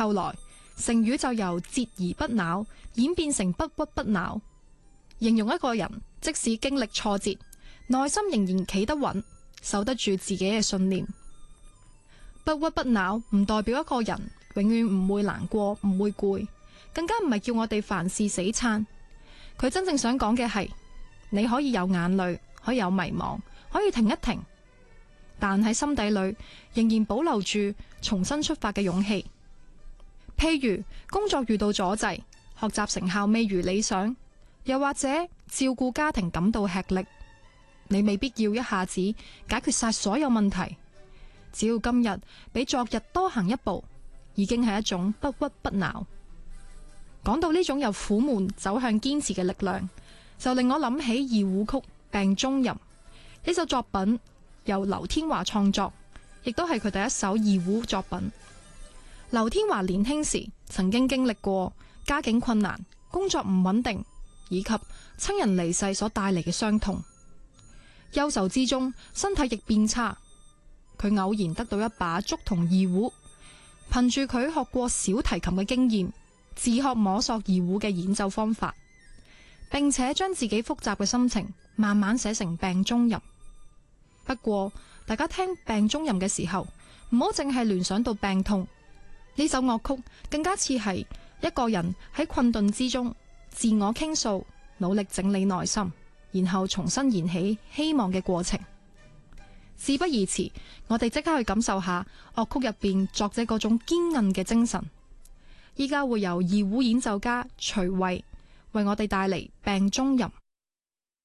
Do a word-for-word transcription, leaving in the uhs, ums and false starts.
後來成語就由折而不撓演變成不屈不撓，形容一個人即使經歷挫折，內心仍然企得穩，守得住自己嘅信念。不屈不撓唔代表一個人永遠唔會難過，唔會攰，更加唔係叫我哋凡事死撐。佢真正想講嘅係，你可以有眼淚，可以有迷茫，可以停一停，但喺心底裏仍然保留住重新出發嘅勇氣。譬如工作遇到阻滯，學習成效未如理想，又或者照顧家庭感到吃力，你未必要一下子解決晒所有問題，只要今日比昨日多行一步，已經係一種不屈不撓。講到呢種由苦悶走向堅持嘅力量，就令我諗起二胡曲《病中吟》呢首作品，由劉天華創作，亦都係佢第一首二胡作品。劉天華年輕時曾經經歷過家境困難、工作唔穩定，以及親人離世所帶嚟嘅傷痛。憂愁之中，身體亦變差。佢偶然得到一把竹筒二胡，憑住佢學過小提琴嘅經驗，自學摸索二胡嘅演奏方法，並且將自己複雜嘅心情慢慢寫成《病中吟》。不過，大家聽《病中吟》嘅時候，唔好淨係聯想到病痛。呢首樂曲更加似係一個人喺困頓之中自我傾訴，努力整理內心，然後重新燃起希望嘅過程。事不宜遲，我哋即刻去感受下樂曲入邊作者嗰種堅韌嘅精神。依家會由二胡演奏家徐慧為我哋帶嚟《病中吟》。